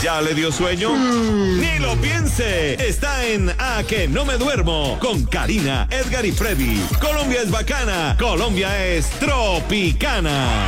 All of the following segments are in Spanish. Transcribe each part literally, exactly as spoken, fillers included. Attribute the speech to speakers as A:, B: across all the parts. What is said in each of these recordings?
A: ¿Ya le dio sueño? Mm. Ni lo piense. Está en A Que No Me Duermo con Karina, Edgar y Freddy. Colombia es bacana. Colombia es tropicana.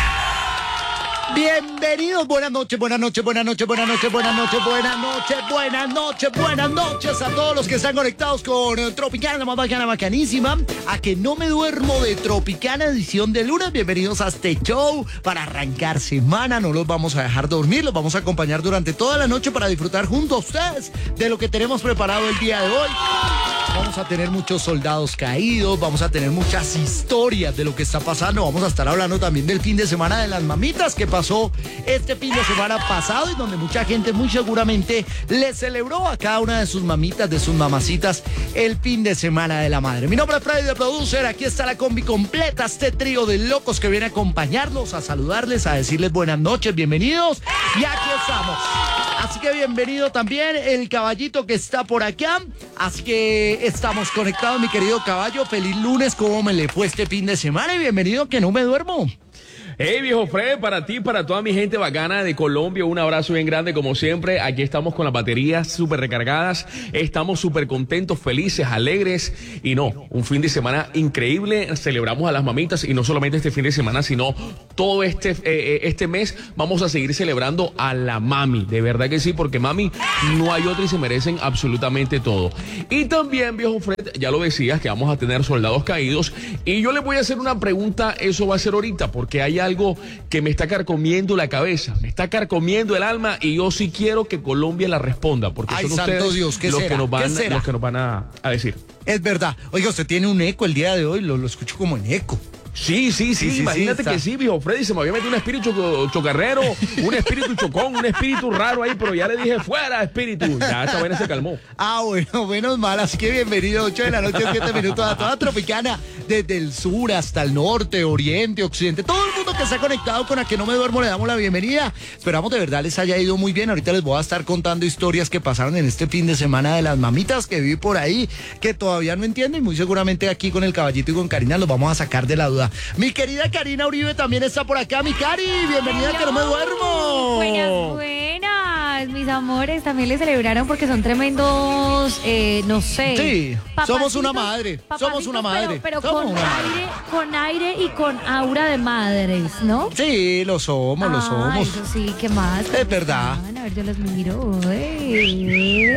B: Bienvenidos, buenas noches, buenas noches, buenas noches, buenas noches, buenas noches, buenas noches, buenas noches, buenas noches a todos los que están conectados con Tropicana, la más bacana, bacanísima. A Que No Me Duermo de Tropicana, edición de lunes. Bienvenidos a este show para arrancar semana. No los vamos a dejar dormir, los vamos a acompañar durante toda la noche para disfrutar junto a ustedes de lo que tenemos preparado el día de hoy. Vamos a tener muchos soldados caídos, vamos a tener muchas historias de lo que está pasando. Vamos a estar hablando también del fin de semana de las mamitas que pasó este fin de semana pasado y donde mucha gente muy seguramente le celebró a cada una de sus mamitas, de sus mamacitas, el fin de semana de la madre. Mi nombre es Freddy de Producer, aquí está la combi completa, este trío de locos que viene a acompañarlos, a saludarles, a decirles buenas noches, bienvenidos y aquí estamos. Así que bienvenido también el caballito que está por acá. Así que estamos conectados, mi querido caballo. Feliz lunes, ¿cómo me le fue este fin de semana? Y bienvenido, que no me duermo.
C: Hey, viejo Fred, para ti, para toda mi gente bacana de Colombia, un abrazo bien grande como siempre. Aquí estamos con las baterías súper recargadas, estamos súper contentos, felices, alegres y no, un fin de semana increíble. Celebramos a las mamitas y no solamente este fin de semana, sino todo este, eh, este mes vamos a seguir celebrando a la mami, de verdad que sí, porque mami no hay otra y se merecen absolutamente todo. Y también, viejo Fred, ya lo decías, que vamos a tener soldados caídos y yo les voy a hacer una pregunta, eso va a ser ahorita, porque hay algo que me está carcomiendo la cabeza, me está carcomiendo el alma y yo sí quiero que Colombia la responda, porque
B: Ay,
C: son
B: santo
C: ustedes
B: Dios, ¿qué
C: los,
B: será?
C: que nos van,
B: ¿Qué será?
C: los que nos van a, a decir.
B: Es verdad. Oiga, usted tiene un eco el día de hoy, lo, lo escucho como en eco.
C: Sí, sí, sí,
B: Sí, sí,
C: imagínate
B: sí,
C: que sí, viejo Freddy, se me había metido un espíritu cho- chocarrero, un espíritu chocón, un espíritu raro ahí, pero ya le dije, fuera espíritu, ya esa vaina se calmó.
B: Ah, bueno, menos mal, así que bienvenido, ocho de la noche, siete minutos a toda Tropicana, desde el sur hasta el norte, oriente, occidente, todo el mundo que está conectado con A Que No Me Duermo le damos la bienvenida. Esperamos de verdad les haya ido muy bien. Ahorita les voy a estar contando historias que pasaron en este fin de semana de las mamitas que vi por ahí, que todavía no entiendo y muy seguramente aquí con el caballito y con Karina los vamos a sacar de la duda. Mi querida Karina Uribe también está por acá. Mi Cari, bienvenida a Que No Me Duermo.
D: Buenas, buenas, mis amores, también le celebraron porque son tremendos, eh, no sé.
B: Sí,
D: papacitos,
B: somos una madre, somos una madre.
D: Pero, pero
B: somos
D: con
B: una
D: aire,
B: madre.
D: con aire y con aura de madres, ¿no?
B: Sí, lo somos, lo
D: Ah,
B: somos.
D: eso sí, ¿qué más?
B: Es verdad.
D: A ver, yo los miro. ¡Ey!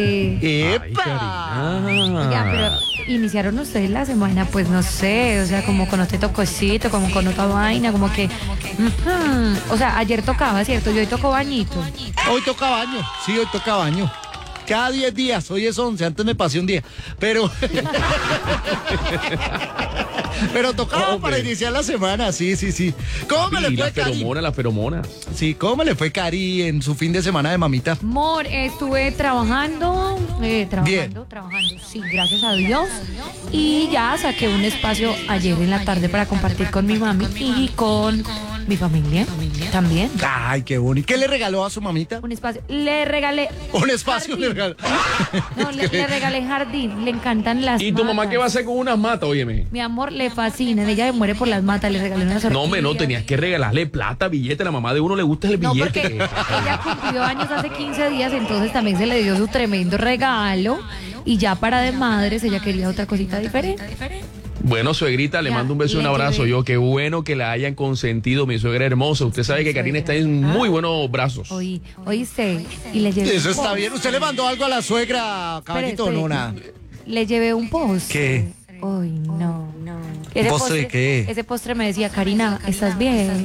B: ¡Epa!
D: Ya, pero iniciaron ustedes la semana, pues no sé, o sea, como con otro tococito, como con otra vaina, como que... uh-huh. O sea, ayer tocaba, ¿cierto? Yo hoy toco bañito.
B: Hoy toca baño, sí, hoy toca baño. Cada diez días, hoy es once, antes me pasé un día. Pero. Pero tocaba
C: Hombre.
B: para iniciar la semana, sí, sí, sí. ¿Cómo me
C: Y
B: le
C: la
B: fue, Cari?
C: feromona, la feromona.
B: Sí, ¿cómo me le fue, Cari, en su fin de semana de mamita?
D: Amor, estuve trabajando, eh, trabajando,
B: Bien.
D: trabajando, sí, gracias a Dios. Y ya saqué un espacio ayer en la tarde para compartir con mi mami y con mi familia también.
B: Ay, qué bonito. ¿Qué le regaló a su mamita?
D: Un espacio. Le regalé.
B: Un espacio le regaló.
D: No, le, le regalé jardín. Le encantan las
C: ¿Y tu mamá
D: matas.
C: qué va a hacer con unas matas, óyeme?
D: Mi amor, le fascinan. Ella me muere por las matas. Le regalé unas
C: No, hombre, no,
D: orquídeas.
C: tenías que regalarle plata, billete, a la mamá de uno le gusta el
D: No,
C: billete.
D: porque ella cumplió años hace quince días, entonces también se le dio su tremendo regalo. Y ya para de madres, ella quería otra cosita diferente.
C: Bueno, suegrita, le
D: Ya,
C: mando un beso y
D: y
C: un
D: le
C: abrazo.
D: llevé-
C: Yo, qué bueno que la hayan consentido, mi suegra hermosa. Usted sabe que Karina está en muy buenos brazos.
D: Oí, oíste, y le llevé
B: Eso
D: un
B: está
D: post.
B: bien. ¿Usted le mandó algo a la suegra, caballito, o
D: Espere,
B: no,
D: espere.
B: nada?
D: Le llevé un postre.
B: ¿Qué?
D: Uy, no. Ese
B: ¿Postre de qué?
D: Ese postre me decía, Karina, ¿estás bien?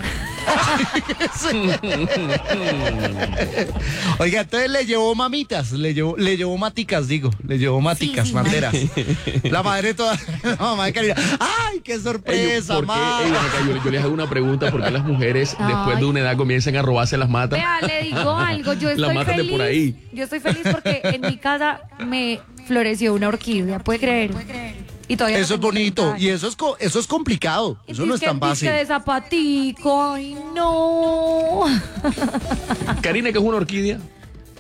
B: Oiga, entonces le llevó mamitas, le llevó, le llevó maticas, digo, le llevó maticas,
D: sí,
B: banderas. La madre toda, la mamá de Karina, ¡ay, qué
C: Ey,
B: sorpresa,
C: ¿por qué?
B: mamá!
C: Ey, ven acá, yo, yo les hago una pregunta, ¿por qué las mujeres
D: Ay.
C: después de una edad comienzan a robarse las matas?
D: Vea, le digo algo, yo
C: Las
D: estoy
C: matas de
D: feliz.
C: por ahí.
D: Yo estoy feliz porque en mi casa me floreció una orquídea, ¿puede creer? Y todavía no
B: Eso es
D: tengo
B: bonito,
D: treinta
B: y
D: años.
B: eso es, co- eso es complicado, eso no es
D: Dice
B: tan
D: que-
B: fácil.
D: dice de zapatico, ay no.
C: Karina, ¿qué es una orquídea?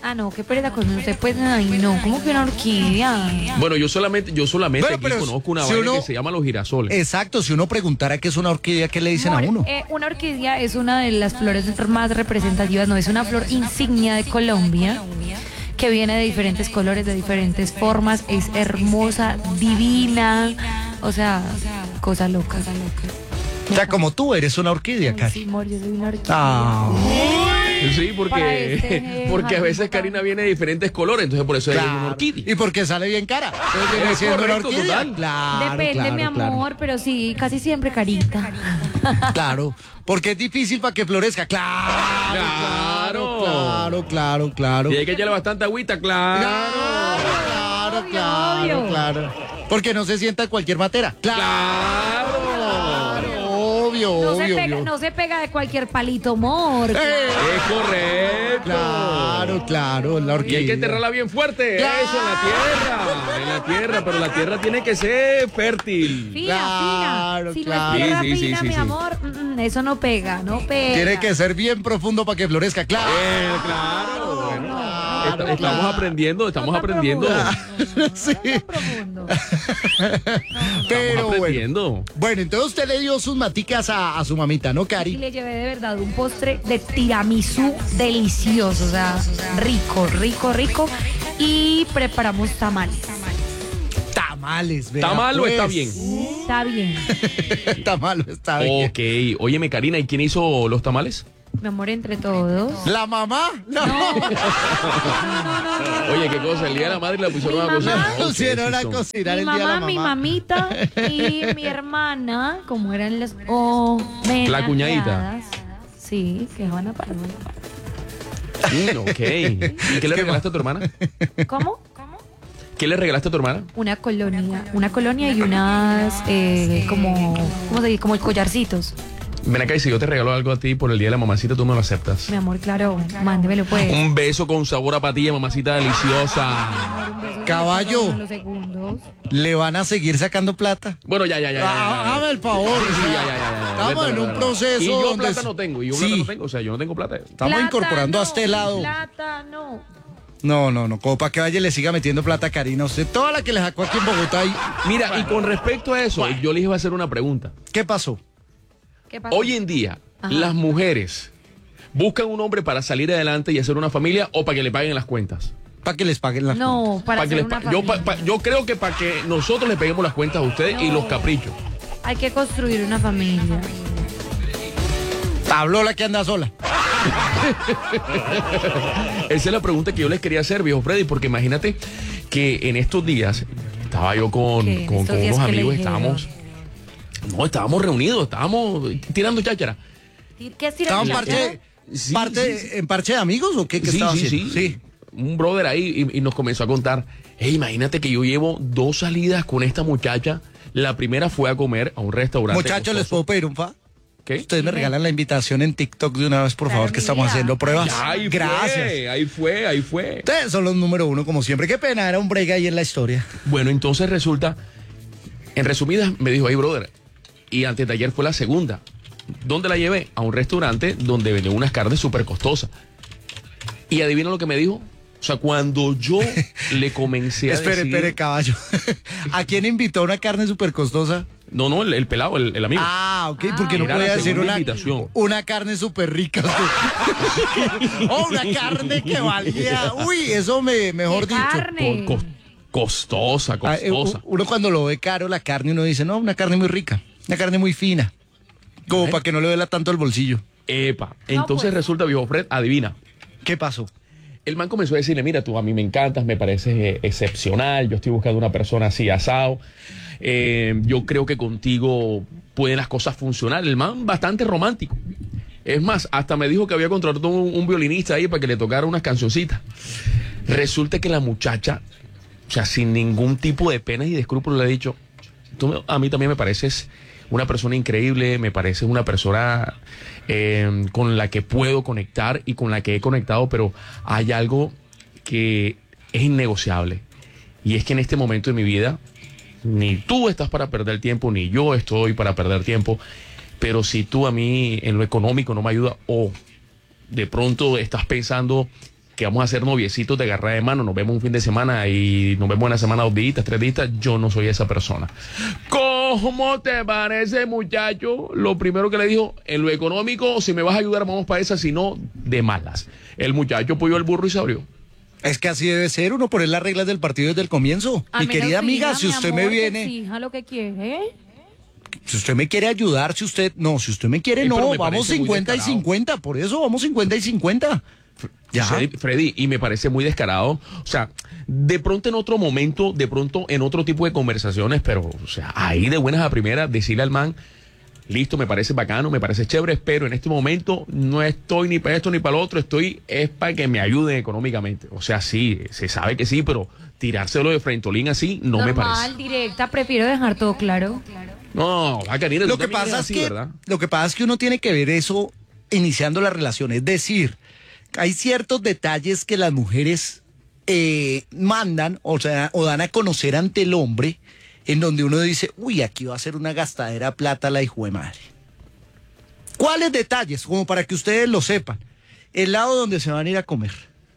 D: Ah, no, qué pereza con usted, pues, ay, no, ¿cómo que una orquídea?
C: Bueno, yo solamente, yo solamente
B: Bueno,
C: aquí
B: pero
C: conozco una
B: si
C: vaina
B: uno-
C: que se llama los girasoles.
B: Exacto, si uno preguntara qué es una orquídea, ¿qué le dicen
D: Amor,
B: a uno?
D: eh, una orquídea es una de las flores más representativas, no, es una flor insignia de Colombia que viene de diferentes colores, de diferentes formas, es hermosa, divina, o sea, cosa loca.
B: O sea, como tú eres una orquídea,
D: Ay,
B: Cari.
D: sí, amor, yo soy una orquídea.
B: Ah,
C: Sí,
D: Para
C: porque,
D: este
C: porque a
D: jardín
C: veces
D: botánico.
C: Karina viene de diferentes colores, entonces por eso ella es una
B: claro.
C: orquídea.
B: Y porque sale bien cara. Entonces viene
C: Es
B: siendo una
C: correcto,
B: orquídea.
C: total.
B: Claro,
D: Depende,
B: claro,
D: mi
B: claro.
D: amor, pero sí, casi siempre carita.
B: Claro, porque es difícil para que florezca. Claro,
C: Claro.
B: claro, claro, claro, claro.
C: Y hay que echarle bastante agüita, claro.
B: Claro,
D: Obvio,
B: claro,
D: obvio.
B: claro. Porque no se sienta en cualquier materia.
C: Claro.
B: Claro, obvio,
D: No se,
B: obvio,
D: pega,
B: obvio.
D: no se pega de cualquier palito, amor.
B: Eh,
C: Es correcto.
B: Claro, claro, la
C: Y
B: orquídea.
C: hay que enterrarla bien fuerte,
B: Claro.
C: eso, en la tierra, en la tierra, pero la tierra tiene que ser fértil.
D: Fina,
B: Claro,
D: fina. Si
B: claro.
D: no es tierra
C: Sí, sí, sí,
D: fina,
C: sí,
D: mi
C: sí.
D: amor, mm, mm, eso no pega, no pega.
B: Tiene que ser bien profundo para que florezca. Claro.
C: Eh, claro, bueno.
B: Claro,
C: Est- estamos
B: claro.
C: aprendiendo, estamos
D: No tan
C: aprendiendo.
D: profundo.
B: Sí.
D: No tan profundo.
B: Pero
C: Estamos
B: bueno.
C: aprendiendo.
B: Bueno, entonces usted le dio sus maticas a, a su mamita, ¿no,
D: Y
B: Cari?
D: le llevé de verdad un postre de tiramisú delicioso, o sea, rico, rico, rico. Y preparamos tamales.
B: Tamales, vea,
C: ¿Está mal o
B: pues.
C: está bien?
D: Está bien.
B: Está malo, está bien.
C: Ok, óyeme Karina, ¿y quién hizo los tamales?
D: Mi amor, entre todos.
B: ¿La mamá? No.
C: Oye, qué cosa, el día de la madre la pusieron
D: Mi
C: a cocinar.
D: mamá.
C: No,
B: Pusieron a
C: sí son.
B: cocinar
D: Mi
B: el día de la
D: mamá,
B: mamá.
D: mi mamita y mi hermana, como eran las homenajeadas.
C: La cuñadita.
D: Sí, que van a parar.
C: Mm, ok. ¿Y qué le regalaste a tu hermana?
D: ¿Cómo?
C: ¿Qué le regalaste a tu hermana?
D: Una colonia, una colonia y unas eh, como, ¿cómo se dice? Como collarcitos.
C: Ven acá y si yo te regalo algo a ti por el día de la mamacita, tú me lo aceptas.
D: Mi amor, claro, mándemelo pues.
C: Un beso con sabor a patilla, mamacita deliciosa.
D: Un beso
B: Caballo.
D: en los segundos.
B: ¿Le van a seguir sacando plata?
C: Bueno, ya, ya, ya. ya, ya,
B: Ah,
C: ya.
B: Hágame el favor.
C: Sí, sí, ya, ya, ya, ya.
B: Estamos
C: Vete,
B: en un
C: vete,
B: proceso
C: Y yo
B: donde-
C: plata no tengo, y yo
B: Sí.
C: plata no tengo, o sea, yo no tengo plata.
B: Estamos
D: Plata
B: incorporando
D: no,
B: a este lado.
D: Plata no.
B: No, no, no. Como para que vaya y le siga metiendo plata a Karina. Usted, toda la que le sacó aquí en Bogotá. Y...
C: Mira, y con respecto a eso, yo les iba a hacer una pregunta.
B: ¿Qué pasó?
D: ¿Qué pasó?
C: Hoy en día,
D: Ajá.
C: las mujeres buscan un hombre para salir adelante y hacer una familia o para que le paguen las cuentas.
B: Para que les paguen las cuentas.
D: No, para
C: Pa' que
D: hacer
C: les
D: una
C: pa- yo, pa-
D: familia.
C: pa- yo creo que para que nosotros le peguemos las cuentas a ustedes y
D: No.
C: los caprichos.
D: Hay que construir una familia.
B: Habló la que anda sola.
C: Esa es la pregunta que yo les quería hacer, viejo Freddy, porque imagínate que en estos días estaba yo con,
D: ¿Qué? ¿En
C: con,
D: estos
C: con
D: días
C: unos
D: qué le
C: amigos,
D: dijeron?
C: estábamos, no, estábamos reunidos, estábamos tirando cháchara.
D: ¿Qué es tirar
B: ¿Estaban
D: la
B: parche,
D: cháchara?
C: Sí,
B: parte,
C: sí,
B: en parche de amigos o qué, qué
C: Sí,
B: estaban
C: sí,
B: haciendo?
C: sí, Un brother ahí y, y nos comenzó a contar, hey, imagínate que yo llevo dos salidas con esta muchacha. La primera fue a comer a un restaurante.
B: Muchachos, ¿les puedo
C: costoso.
B: pedir un fa?
C: ¿Qué?
B: Ustedes me regalan la invitación en TikTok de una vez, por
D: Claro,
B: favor, que
D: mi
B: estamos
D: vida.
B: haciendo pruebas.
C: Ya, ahí
B: Gracias.
C: fue, ahí fue, ahí fue.
B: Ustedes son los número uno, como siempre. Qué pena, era un break ahí en la historia.
C: Bueno, entonces resulta, en resumidas, me dijo, hey, brother, y antes de ayer fue la segunda. ¿Dónde la llevé? A un restaurante donde venden unas carnes súper costosas. Y adivina lo que me dijo. O sea, cuando yo le comencé a
B: Espere,
C: decir...
B: espere, caballo. ¿A quién invitó a una carne súper costosa?
C: No, no, el, el pelado, el, el amigo.
B: Ah, ok, porque no
C: Era
B: podía
C: la
B: decir
C: segunda
B: una,
C: invitación.
B: una carne súper rica. O una carne que valía. Uy, eso me, mejor
D: ¿Qué
B: dicho.
D: carne?
C: Co- cos- costosa,
B: Ah, eh,
C: costosa.
B: Uno cuando lo ve caro la carne, uno dice, no, una carne muy rica, una carne muy fina. Como para que no le duela tanto el bolsillo.
C: Epa. Entonces
D: pues.
C: resulta, viejo Fred, adivina.
B: ¿Qué pasó?
C: El man comenzó a decirle, mira, tú a mí me encantas, me pareces eh, excepcional, yo estoy buscando una persona así asado, eh, yo creo que contigo pueden las cosas funcionar. El man bastante romántico. Es más, hasta me dijo que había contratado un, un violinista ahí para que le tocara unas cancioncitas. Resulta que la muchacha, o sea, sin ningún tipo de penas y de escrúpulos, le ha dicho, tú me- a mí también me pareces una persona increíble, me pareces una persona eh, con la que puedo conectar y con la que he conectado, pero hay algo que es innegociable. Y es que en este momento de mi vida, ni tú estás para perder tiempo, ni yo estoy para perder tiempo, pero si tú a mí en lo económico no me ayudas o de pronto estás pensando que vamos a hacer noviecitos de agarrar de mano, nos vemos un fin de semana y nos vemos en la semana dos días, tres días, yo no soy esa persona. ¿Cómo te parece, muchacho? Lo primero que le dijo, en lo económico, si me vas a ayudar, vamos para esa, si no, de malas. El muchacho apoyó el burro y se abrió.
B: Es que así debe ser, uno poner las reglas del partido desde el comienzo.
D: A
B: Mi
D: menos
B: querida amiga,
D: fija,
B: si
D: mi
B: usted
D: amor,
B: me
D: que
B: viene,
D: exija lo que quiere, ¿eh?
B: si usted me quiere ayudar, si usted, no, si usted me quiere,
C: Ey, pero
B: no,
C: me
B: vamos
C: parece muy
B: cincuenta y
C: descarado.
B: cincuenta, por eso vamos cincuenta y cincuenta. Ya.
C: Freddy, Freddy, y me parece muy descarado. O sea, de pronto en otro momento, de pronto en otro tipo de conversaciones, pero, o sea, ahí de buenas a primeras, decirle al man, listo, me parece bacano, me parece chévere, pero en este momento no estoy ni para esto ni para lo otro, estoy, es para que me ayuden económicamente. O sea, sí, se sabe que sí, pero tirárselo de frentolín así no me parece.
D: Normal, directa, prefiero dejar todo claro.
C: No, va, Karina,
B: Lo
C: tú
B: que
C: también
B: pasa
C: eres
B: es
C: así,
B: que,
C: ¿verdad?
B: lo que pasa es que uno tiene que ver eso iniciando la relación, es decir, hay ciertos detalles que las mujeres eh, mandan, o sea, o dan a conocer ante el hombre, en donde uno dice, uy, aquí va a ser una gastadera plata la hijo de madre. ¿Cuáles detalles? Como para que ustedes lo sepan. El lado donde se van a ir a comer.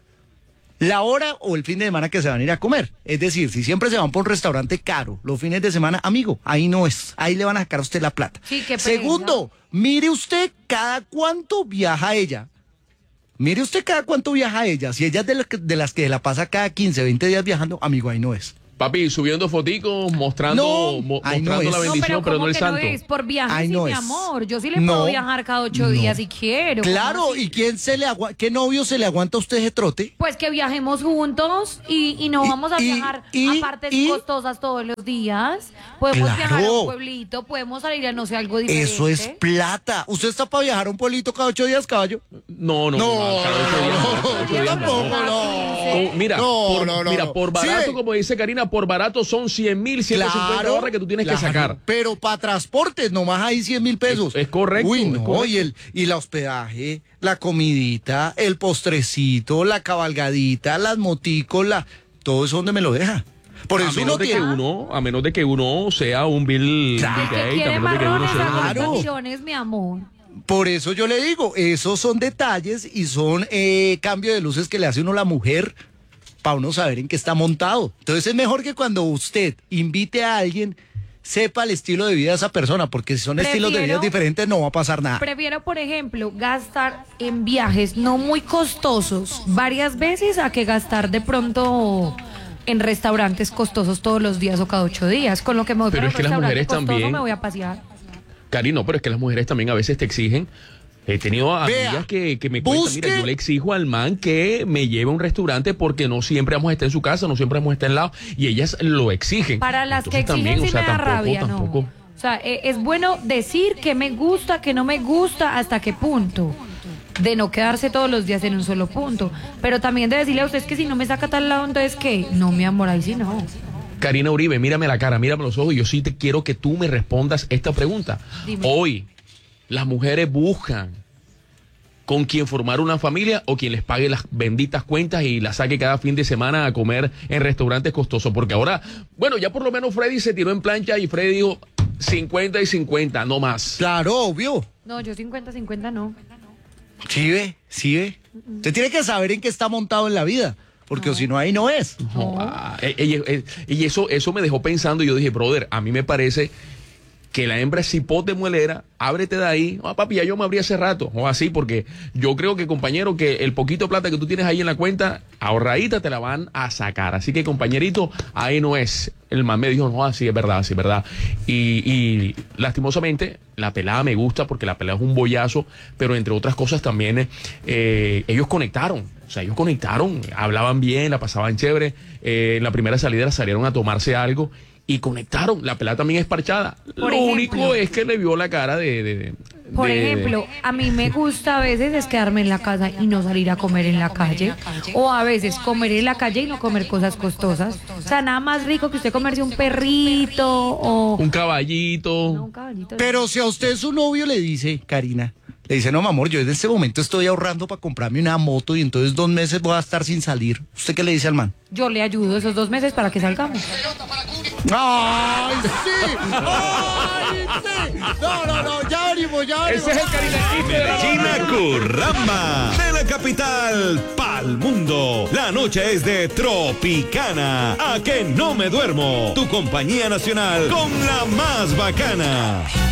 B: La hora o el fin de semana que se van a ir a comer. Es decir, si siempre se van por un restaurante caro, los fines de semana, amigo, ahí no es. Ahí le van a sacar a usted la plata.
D: Sí, qué pereza.
B: Segundo, mire usted cada cuánto viaja ella. Mire usted cada cuánto viaja ella. Si ella es de las que, de las que la pasa cada quince, veinte días viajando, amigo, ahí no es.
C: Papi, subiendo foticos, mostrando,
B: No,
C: mo-
B: ahí no
C: mostrando
B: es.
C: la
B: No,
C: bendición, pero, no
D: ¿cómo
C: el
D: que
C: santo.
D: No es? Por viajes,
B: Ay,
D: sí,
B: no
D: mi
B: es.
D: amor. Yo sí le
B: No,
D: puedo viajar cada ocho
B: no.
D: días si quiero. ¿cómo
B: Claro,
D: así?
B: ¿y quién se le agua qué novio se le aguanta a usted ese trote?
D: Pues que viajemos juntos y, y no
B: Y-
D: vamos a
B: y-
D: viajar
B: y-
D: a partes
B: y-
D: costosas todos los días. Podemos
B: Claro.
D: viajar a un pueblito, podemos salir a no sé, algo diferente.
B: Eso es plata. ¿Usted está para viajar a un pueblito cada ocho días, caballo?
C: No, no, no,
B: No,
C: cada ocho días, no, cada ocho
B: yo
C: días no.
B: tampoco, no.
C: Con- mira,
B: No,
C: por,
B: no, no,
C: mira,
B: no.
C: por barato,
B: Sí.
C: como dice Karina, por barato son cien mil, ciento cincuenta barras que tú tienes
B: claro,
C: que sacar.
B: Pero para transportes, nomás hay cien mil pesos.
C: Es- es correcto,
B: Uy,
C: es
B: no,
C: correcto.
B: y el y la hospedaje, la comidita, el postrecito, la cabalgadita, las moticos, la, todo eso donde me lo deja. Por
C: A
B: eso
C: menos,
B: uno
C: de que
B: tiene.
C: uno, a menos de que uno sea un Bill,
B: Claro.
C: Bill
D: El que
C: Gates, a
D: quiere
C: menos de que uno
D: marrones,
C: sea un-
B: Claro.
D: hago millones, mi amor.
B: Por eso yo le digo, esos son detalles y son eh, cambio de luces que le hace uno a la mujer para uno saber en qué está montado. Entonces es mejor que cuando usted invite a alguien, sepa el estilo de vida de esa persona, porque si son estilos de vida
D: Prefiero-
B: diferentes no va a pasar nada.
D: Prefiero, por ejemplo, gastar en viajes no muy costosos varias veces a que gastar de pronto en restaurantes costosos todos los días o cada ocho días. Con lo que me voy
C: Pero
D: para
C: es
D: un
C: que las
D: restaurante
C: mujeres
D: costoso
C: también-
D: me voy a pasear.
C: Cari, no, pero es que las mujeres también a veces te exigen. He tenido
B: Vea,
C: amigas que, que me cuentan,
B: busque-
C: mira, yo le exijo al man que me lleve a un restaurante porque no siempre vamos a estar en su casa, no siempre vamos a estar al lado, y ellas lo exigen.
D: Para las que
C: Entonces,
D: exigen
C: también,
D: sí
C: o sea,
D: me da
C: tampoco,
D: rabia,
C: tampoco.
D: no. O sea, e- es bueno decir que me gusta, que no me gusta, hasta qué punto. De no quedarse todos los días en un solo punto. Pero también de decirle a ustedes que si no me saca tal lado, entonces ¿qué? No, mi amor, ahí sí no.
C: Karina Uribe, mírame la cara, mírame los ojos, y yo sí te quiero que tú me respondas esta pregunta.
D: Dime.
C: Hoy, las mujeres buscan con quien formar una familia o quien les pague las benditas cuentas y las saque cada fin de semana a comer en restaurantes costosos. Porque ahora, bueno, ya por lo menos Freddy se tiró en plancha y Freddy dijo cincuenta y cincuenta, no más.
B: Claro, obvio.
D: No, yo cincuenta cincuenta no.
B: Sí ve, sí ve. Usted tiene que saber en qué está montado en la vida, porque si no ahí no es.
C: No, ah, eh, eh, eh, y eso, eso me dejó pensando y yo dije, brother, a mí me parece que la hembra es cipote muelera, ábrete de ahí. Ah, papi, ya yo me abrí hace rato, o así, porque yo creo que, compañero, que el poquito de plata que tú tienes ahí en la cuenta, ahorradita te la van a sacar. Así que, compañerito, ahí no es. El man me dijo, no, así es verdad, así es verdad. Y, y lastimosamente, la pelada me gusta porque la pelada es un bollazo, pero entre otras cosas también eh, ellos conectaron. O sea, ellos conectaron, hablaban bien, la pasaban chévere. Eh, en la primera salida salieron a tomarse algo y conectaron. La pelada también es parchada.
D: Por
C: Lo
D: ejemplo.
C: único es que le vio la cara de... de- de-
D: Por
C: de-
D: ejemplo, a mí me gusta a veces es quedarme en la casa y no salir a comer en la calle. O a veces comer en la calle y no comer cosas costosas. O sea, nada más rico que usted comerse un perrito o...
C: un caballito.
D: No, un caballito.
B: Pero si a usted su novio le dice, Karina, le dice, no, mi amor, yo en este momento estoy ahorrando para comprarme una moto y entonces dos meses voy a estar sin salir. ¿Usted qué le dice al man?
D: Yo le ayudo esos dos meses para que salgamos.
B: ¡Ay, sí! ¡Ay, sí! No, no, no, ya venimos. ánimo, ya.
C: Ese es el Karina de la
A: China Curramba, de la capital pa'l mundo. La noche es de Tropicana. A que no me duermo. Tu compañía nacional con la más bacana.